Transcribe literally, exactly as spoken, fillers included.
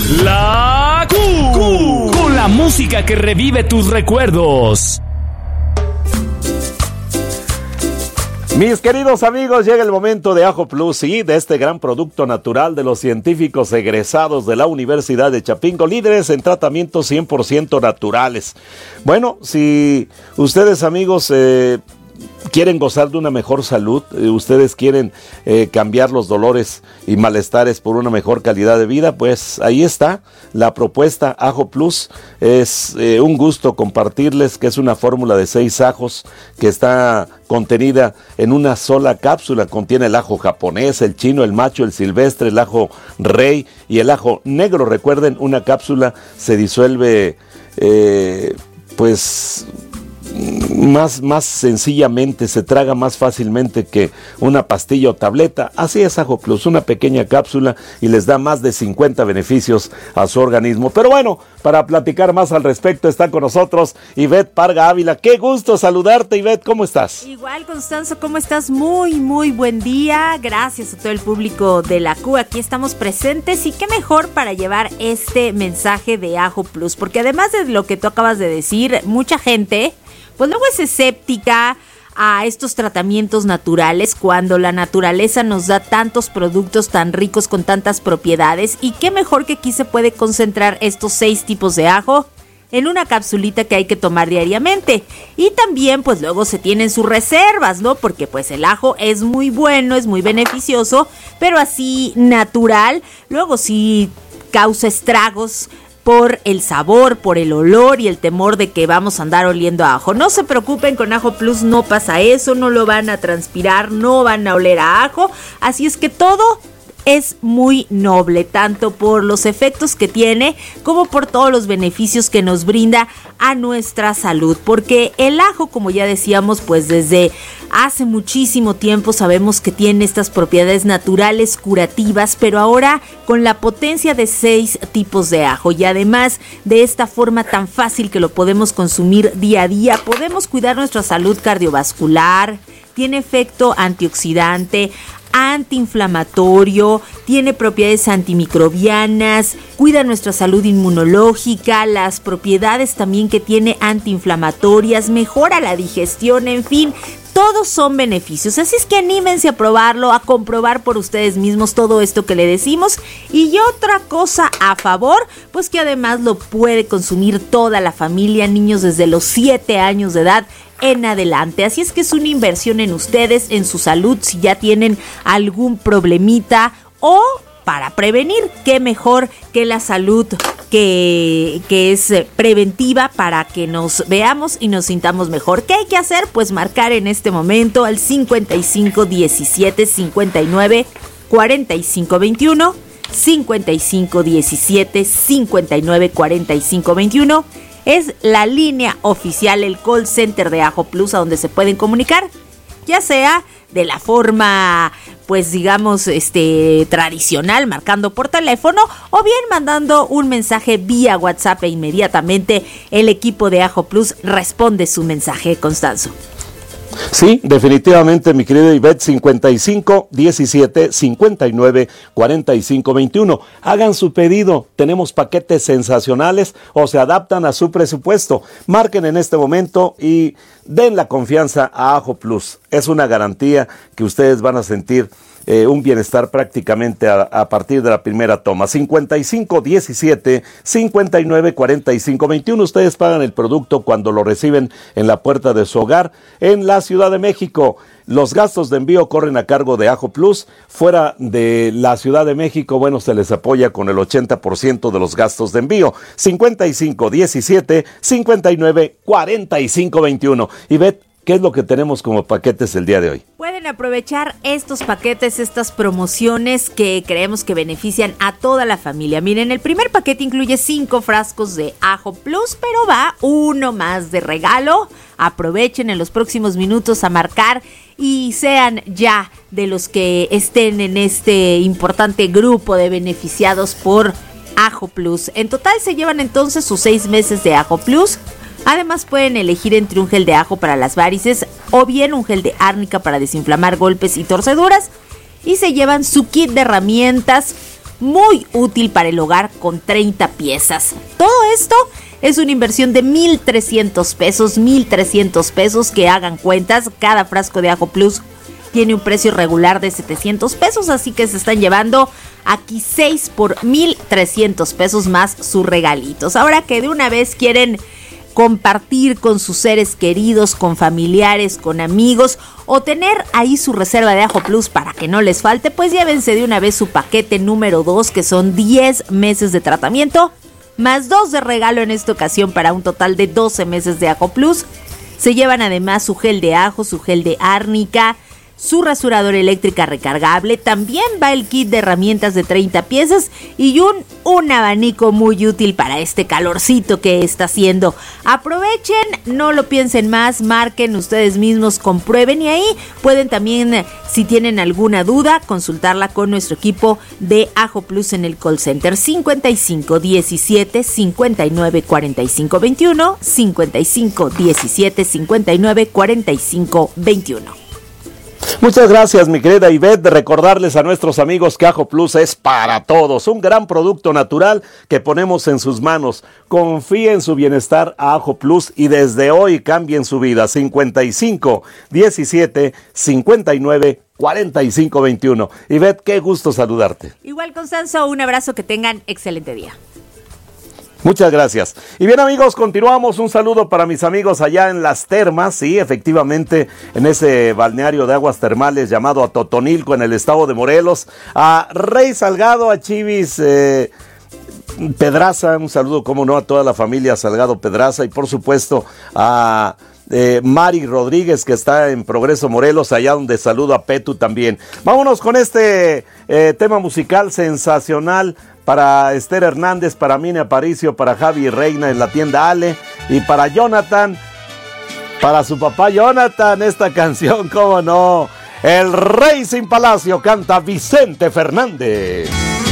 La Q, con la música que revive tus recuerdos. Mis queridos amigos, llega el momento de Ajo Plus y de este gran producto natural de los científicos egresados de la Universidad de Chapingo, líderes en tratamientos cien por ciento naturales. Bueno, si ustedes, amigos, eh, quieren gozar de una mejor salud, eh, ustedes quieren eh, cambiar los dolores y malestares por una mejor calidad de vida, pues ahí está la propuesta Ajo Plus. Es eh, un gusto compartirles que es una fórmula de seis ajos que está contenida en una sola cápsula. Contiene el ajo japonés, el chino, el macho, el silvestre, el ajo rey y el ajo negro. Recuerden, una cápsula se disuelve eh, pues más, más sencillamente, se traga más fácilmente que una pastilla o tableta. Así es Ajo Plus, una pequeña cápsula y les da más de cincuenta beneficios a su organismo. Pero bueno, para platicar más al respecto está con nosotros Ivette Parga Ávila. Qué gusto saludarte, Ivette, ¿cómo estás? Igual, Constanzo, ¿cómo estás? Muy, muy buen día. Gracias a todo el público de la Q. Aquí estamos presentes y qué mejor para llevar este mensaje de Ajo Plus, porque además de lo que tú acabas de decir, mucha gente pues luego es escéptica a estos tratamientos naturales cuando la naturaleza nos da tantos productos tan ricos con tantas propiedades. Y qué mejor que aquí se puede concentrar estos seis tipos de ajo en una capsulita que hay que tomar diariamente. Y también pues luego se tienen sus reservas, ¿no? Porque pues el ajo es muy bueno, es muy beneficioso, pero así natural luego sí causa estragos por el sabor, por el olor y el temor de que vamos a andar oliendo a ajo. No se preocupen, con Ajo Plus no pasa eso, no lo van a transpirar, no van a oler a ajo, así es que todo es muy noble, tanto por los efectos que tiene como por todos los beneficios que nos brinda a nuestra salud, porque el ajo, como ya decíamos, pues desde hace muchísimo tiempo sabemos que tiene estas propiedades naturales curativas, pero ahora con la potencia de seis tipos de ajo y además de esta forma tan fácil que lo podemos consumir día a día, podemos cuidar nuestra salud cardiovascular. Tiene efecto antioxidante, antiinflamatorio, tiene propiedades antimicrobianas, cuida nuestra salud inmunológica, las propiedades también que tiene antiinflamatorias, mejora la digestión, en fin, todos son beneficios. Así es que anímense a probarlo, a comprobar por ustedes mismos todo esto que le decimos. Y otra cosa a favor, pues que además lo puede consumir toda la familia, niños desde los siete años de edad en adelante. Así es que es una inversión en ustedes, en su salud, si ya tienen algún problemita o para prevenir. Qué mejor que la salud que, que es preventiva para que nos veamos y nos sintamos mejor. ¿Qué hay que hacer? Pues marcar en este momento al cincuenta y cinco diecisiete cincuenta y nueve cuarenta y cinco veintiuno, cincuenta y cinco diecisiete cincuenta y nueve cuarenta y cinco veintiuno. Es la línea oficial, el call center de Ajo Plus, a donde se pueden comunicar, ya sea de la forma, pues digamos, este tradicional, marcando por teléfono, o bien mandando un mensaje vía WhatsApp e inmediatamente el equipo de Ajo Plus responde su mensaje, Constanzo. Sí, definitivamente, mi querida Ivette, cincuenta y cinco diecisiete cincuenta y nueve cuarenta y cinco veintiuno. Hagan su pedido, tenemos paquetes sensacionales o se adaptan a su presupuesto. Marquen en este momento y den la confianza a Ajo Plus. Es una garantía que ustedes van a sentir Eh, un bienestar prácticamente a, a partir de la primera toma. Cincuenta y cinco diecisiete cincuenta y nueve cuarenta y cinco veintiuno. Ustedes pagan el producto cuando lo reciben en la puerta de su hogar en la Ciudad de México. Los gastos de envío corren a cargo de Ajo Plus. Fuera de la Ciudad de México, bueno, se les apoya con el ochenta por ciento de los gastos de envío. Cincuenta y cinco diecisiete cincuenta y nueve cuarenta y cinco veintiuno. Ivette, ¿qué es lo que tenemos como paquetes el día de hoy? Pueden aprovechar estos paquetes, estas promociones que creemos que benefician a toda la familia. Miren, el primer paquete incluye cinco frascos de Ajo Plus, pero va uno más de regalo. Aprovechen en los próximos minutos a marcar y sean ya de los que estén en este importante grupo de beneficiados por Ajo Plus. En total se llevan entonces sus seis meses de Ajo Plus. Además pueden elegir entre un gel de ajo para las varices o bien un gel de árnica para desinflamar golpes y torceduras. Y se llevan su kit de herramientas muy útil para el hogar con treinta piezas. Todo esto es una inversión de mil trescientos pesos, mil trescientos pesos, que hagan cuentas. Cada frasco de Ajo Plus tiene un precio regular de setecientos pesos, así que se están llevando aquí seis por mil trescientos pesos más sus regalitos. Ahora que de una vez quieren compartir con sus seres queridos, con familiares, con amigos, o tener ahí su reserva de Ajo Plus para que no les falte, pues llévense de una vez su paquete número dos, que son diez meses de tratamiento, más dos de regalo en esta ocasión, para un total de doce meses de Ajo Plus. Se llevan además su gel de ajo, su gel de árnica, su rasuradora eléctrica recargable. También va el kit de herramientas de treinta piezas y un, un abanico muy útil para este calorcito que está haciendo. Aprovechen, no lo piensen más, marquen ustedes mismos, comprueben, y ahí pueden también, si tienen alguna duda, consultarla con nuestro equipo de Ajo Plus en el call center cincuenta y cinco diecisiete cincuenta y nueve cuarenta y cinco veintiuno, cincuenta y cinco diecisiete cincuenta y nueve cuarenta y cinco veintiuno. Muchas gracias, mi querida Ivette. De recordarles a nuestros amigos que Ajo Plus es para todos, un gran producto natural que ponemos en sus manos. Confíe en su bienestar a Ajo Plus y desde hoy cambien su vida. cincuenta y cinco diecisiete cincuenta y nueve cuarenta y cinco veintiuno. Ivette, qué gusto saludarte. Igual, Constanzo, un abrazo, que tengan excelente día. Muchas gracias. Y bien, amigos, continuamos. Un saludo para mis amigos allá en Las Termas, sí, efectivamente, en ese balneario de aguas termales llamado Atotonilco, en el estado de Morelos. A Rey Salgado, a Chivis eh, Pedraza, un saludo, como no, a toda la familia Salgado Pedraza, y por supuesto a Eh, Mari Rodríguez, que está en Progreso, Morelos, allá donde saludo a Petu también. Vámonos con este eh, tema musical sensacional para Esther Hernández, para Mine Aparicio, para Javi Reina en la tienda Ale, y para Jonathan, para su papá Jonathan, esta canción, cómo no, El Rey sin Palacio, canta Vicente Fernández.